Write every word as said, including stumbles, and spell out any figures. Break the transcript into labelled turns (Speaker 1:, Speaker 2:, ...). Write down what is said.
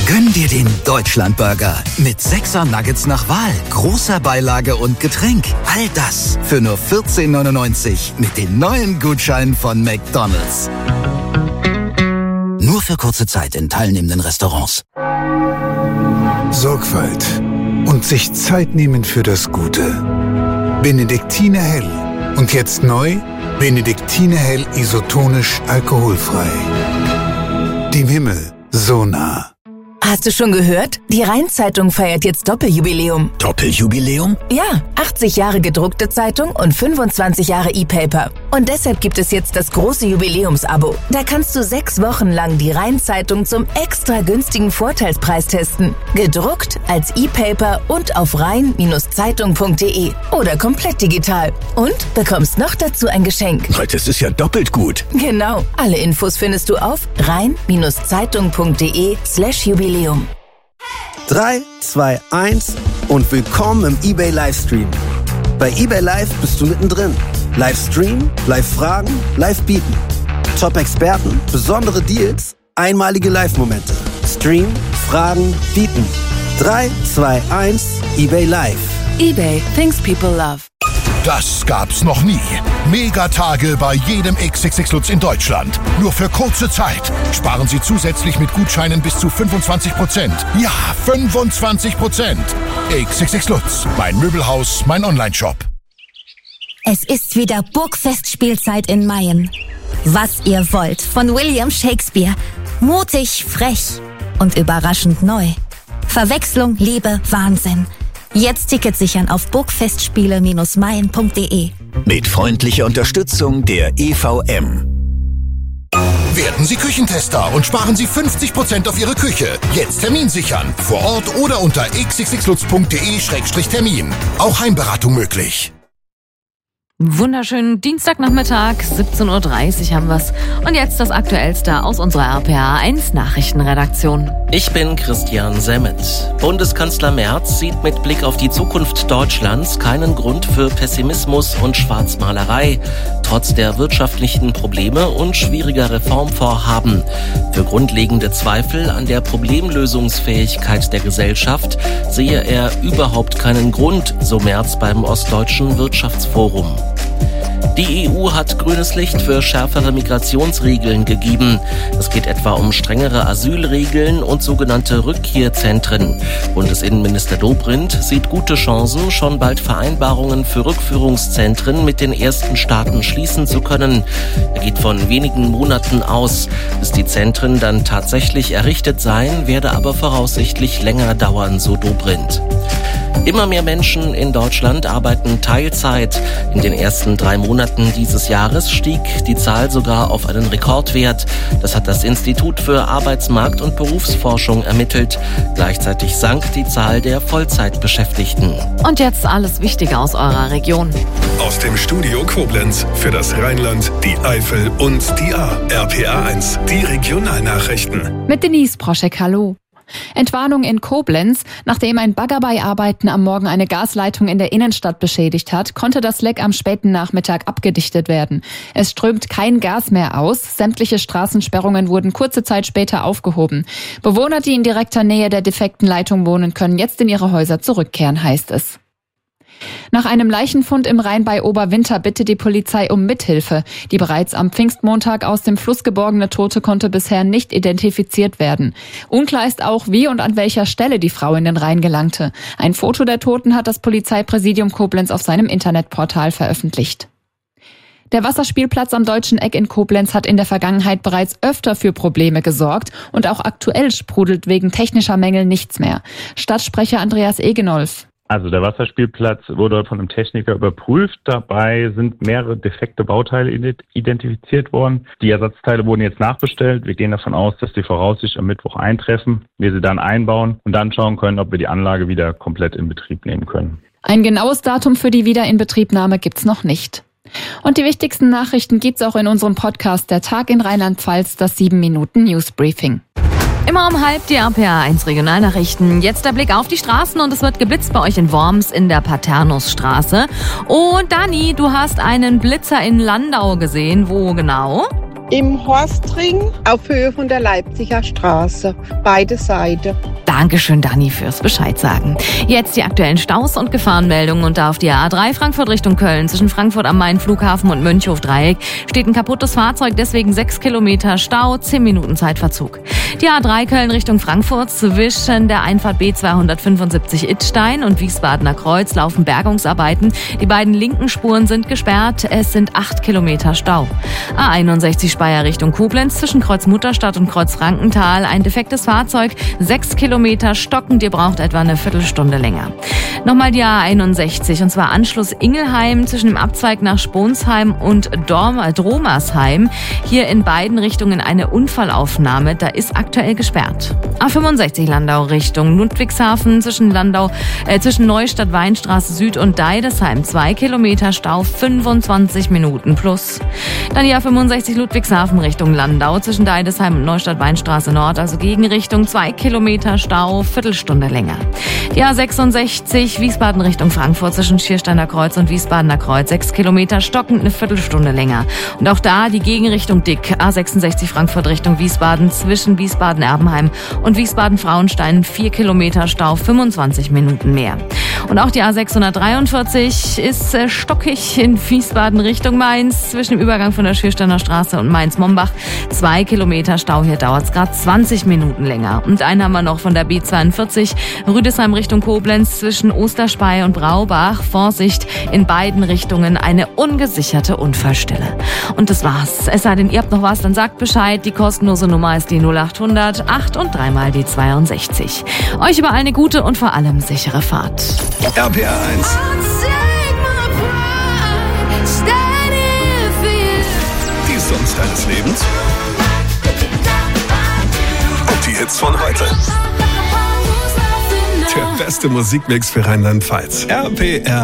Speaker 1: Gönn dir den Deutschlandburger mit sechser Nuggets nach Wahl, großer Beilage und Getränk. All das für nur vierzehn neunundneunzig mit den neuen Gutscheinen von McDonald's. Nur für kurze Zeit in teilnehmenden Restaurants.
Speaker 2: Sorgfalt und sich Zeit nehmen für das Gute. Benediktiner Hell. Und jetzt neu, Benediktiner Hell isotonisch alkoholfrei. Dem Himmel so nah.
Speaker 3: Hast du schon gehört? Die Rhein-Zeitung feiert jetzt Doppeljubiläum.
Speaker 1: Doppeljubiläum?
Speaker 3: Ja, achtzig Jahre gedruckte Zeitung und fünfundzwanzig Jahre E-Paper. Und deshalb gibt es jetzt das große Jubiläumsabo. Da kannst du sechs Wochen lang die Rhein-Zeitung zum extra günstigen Vorteilspreis testen. Gedruckt, als E-Paper und auf rhein Zeitung punkt de oder komplett digital. Und bekommst noch dazu ein Geschenk.
Speaker 1: Das ist ja doppelt gut.
Speaker 3: Genau. Alle Infos findest du auf rhein Zeitung punkt de slash Jubiläum.
Speaker 4: drei, zwei, eins und willkommen im eBay Livestream. Bei eBay Live bist du mittendrin. Livestream, Live-Fragen, Live-Bieten. Top-Experten, besondere Deals, einmalige Live-Momente. Stream, Fragen, Bieten. drei, zwei, eins, eBay Live.
Speaker 3: eBay, things people love.
Speaker 5: Das gab's noch nie. Megatage bei jedem X X X Lutz in Deutschland. Nur für kurze Zeit. Sparen Sie zusätzlich mit Gutscheinen bis zu fünfundzwanzig Prozent. Ja, fünfundzwanzig Prozent. X X X Lutz, mein Möbelhaus, mein Onlineshop.
Speaker 6: Es ist wieder Burgfestspielzeit in Mayen. Was ihr wollt von William Shakespeare. Mutig, frech und überraschend neu. Verwechslung, Liebe, Wahnsinn. Jetzt Ticket sichern auf burgfestspiele Mayen punkt de.
Speaker 1: Mit freundlicher Unterstützung der E V M.
Speaker 5: Werden Sie Küchentester und sparen Sie fünfzig Prozent auf Ihre Küche. Jetzt Termin sichern. Vor Ort oder unter x x x lutz punkt de Schrägstrich Termin. Auch Heimberatung möglich.
Speaker 7: Wunderschönen Dienstagnachmittag, siebzehn Uhr dreißig haben wir's. Und jetzt das Aktuellste aus unserer R P A eins Nachrichtenredaktion.
Speaker 8: Ich bin Christian Semmet. Bundeskanzler Merz sieht mit Blick auf die Zukunft Deutschlands keinen Grund für Pessimismus und Schwarzmalerei, trotz der wirtschaftlichen Probleme und schwieriger Reformvorhaben. Für grundlegende Zweifel an der Problemlösungsfähigkeit der Gesellschaft sehe er überhaupt keinen Grund, so Merz beim Ostdeutschen Wirtschaftsforum. Die E U hat grünes Licht für schärfere Migrationsregeln gegeben. Es geht etwa um strengere Asylregeln und sogenannte Rückkehrzentren. Bundesinnenminister Dobrindt sieht gute Chancen, schon bald Vereinbarungen für Rückführungszentren mit den ersten Staaten schließen zu können. Er geht von wenigen Monaten aus. Bis die Zentren dann tatsächlich errichtet seien, werde aber voraussichtlich länger dauern, so Dobrindt. Immer mehr Menschen in Deutschland arbeiten Teilzeit. In den ersten drei Monaten dieses Jahres stieg die Zahl sogar auf einen Rekordwert. Das hat das Institut für Arbeitsmarkt- und Berufsforschung ermittelt. Gleichzeitig sank die Zahl der Vollzeitbeschäftigten.
Speaker 7: Und jetzt alles Wichtige aus eurer Region.
Speaker 9: Aus dem Studio Koblenz für das Rheinland, die Eifel und die A. R P A eins, die Regionalnachrichten.
Speaker 10: Mit Denise Proschek, hallo. Entwarnung in Koblenz. Nachdem ein Bagger bei Arbeiten am Morgen eine Gasleitung in der Innenstadt beschädigt hat, konnte das Leck am späten Nachmittag abgedichtet werden. Es strömt kein Gas mehr aus. Sämtliche Straßensperrungen wurden kurze Zeit später aufgehoben. Bewohner, die in direkter Nähe der defekten Leitung wohnen, können jetzt in ihre Häuser zurückkehren, heißt es. Nach einem Leichenfund im Rhein bei Oberwinter bittet die Polizei um Mithilfe. Die bereits am Pfingstmontag aus dem Fluss geborgene Tote konnte bisher nicht identifiziert werden. Unklar ist auch, wie und an welcher Stelle die Frau in den Rhein gelangte. Ein Foto der Toten hat das Polizeipräsidium Koblenz auf seinem Internetportal veröffentlicht. Der Wasserspielplatz am Deutschen Eck in Koblenz hat in der Vergangenheit bereits öfter für Probleme gesorgt und auch aktuell sprudelt wegen technischer Mängel nichts mehr. Stadtsprecher Andreas Egenolf.
Speaker 11: Also der Wasserspielplatz wurde von einem Techniker überprüft. Dabei sind mehrere defekte Bauteile identifiziert worden. Die Ersatzteile wurden jetzt nachbestellt. Wir gehen davon aus, dass die voraussichtlich am Mittwoch eintreffen, wir sie dann einbauen und dann schauen können, ob wir die Anlage wieder komplett in Betrieb nehmen können.
Speaker 10: Ein genaues Datum für die Wiederinbetriebnahme gibt's noch nicht. Und die wichtigsten Nachrichten gibt's auch in unserem Podcast Der Tag in Rheinland-Pfalz, das sieben Minuten Newsbriefing.
Speaker 7: Immer um halb die R P A eins Regionalnachrichten. Jetzt der Blick auf die Straßen und es wird geblitzt bei euch in Worms in der Paternusstraße. Und Dani, du hast einen Blitzer in Landau gesehen. Wo genau?
Speaker 12: Im Horstring auf Höhe von der Leipziger Straße. Beide Seiten.
Speaker 7: Dankeschön, Dani, fürs Bescheid sagen. Jetzt die aktuellen Staus und Gefahrenmeldungen und da auf die A drei Frankfurt Richtung Köln zwischen Frankfurt am Main Flughafen und Mönchhof-Dreieck steht ein kaputtes Fahrzeug, deswegen sechs Kilometer Stau, zehn Minuten Zeitverzug. Die A drei Köln Richtung Frankfurt zwischen der Einfahrt B zweihundertfünfundsiebzig Idstein und Wiesbadener Kreuz laufen Bergungsarbeiten. Die beiden linken Spuren sind gesperrt, es sind acht Kilometer Stau. A einundsechzig Speyer Richtung Koblenz zwischen Kreuz Mutterstadt und Kreuz Frankenthal ein defektes Fahrzeug, sechs Kilometer stockend, ihr braucht etwa eine Viertelstunde länger. Nochmal die A einundsechzig und zwar Anschluss Ingelheim zwischen dem Abzweig nach Sponsheim und Dorm, Dromersheim. Hier in beiden Richtungen eine Unfallaufnahme, da ist aktuell gesperrt. A fünfundsechzig Landau Richtung Ludwigshafen zwischen Landau, äh, zwischen Neustadt Weinstraße Süd und Deidesheim zwei Kilometer Stau, fünfundzwanzig Minuten plus. Dann die A fünfundsechzig Ludwigshafen Richtung Landau zwischen Deidesheim und Neustadt Weinstraße Nord, also Gegenrichtung zwei Kilometer Stau, Viertelstunde länger. Die A sechsundsechzig Wiesbaden Richtung Frankfurt zwischen Schiersteiner Kreuz und Wiesbadener Kreuz sechs Kilometer stockend, eine Viertelstunde länger. Und auch da die Gegenrichtung dick. A sechsundsechzig Frankfurt Richtung Wiesbaden zwischen Wiesbaden-Erbenheim und Wiesbaden-Frauenstein vier Kilometer Stau, fünfundzwanzig Minuten mehr. Und auch die A sechshundertdreiundvierzig ist äh, stockig in Wiesbaden Richtung Mainz zwischen dem Übergang von der Schiersteiner Straße und Mainz-Mombach. Zwei Kilometer Stau, hier dauert es gerade zwanzig Minuten länger. Und einen haben wir noch von der B zweiundvierzig Rüdesheim Richtung Koblenz zwischen Osterspey und Braubach. Vorsicht, in beiden Richtungen eine ungesicherte Unfallstelle. Und das war's. Es sei denn, ihr habt noch was, dann sagt Bescheid. Die kostenlose Nummer ist die null achthundert acht und dreimal die zweiundsechzig. Euch überall eine gute und vor allem sichere Fahrt.
Speaker 9: R P R eins. Die Songs deines Lebens. Und die Hits von heute. Der beste Musikmix für Rheinland-Pfalz. R P R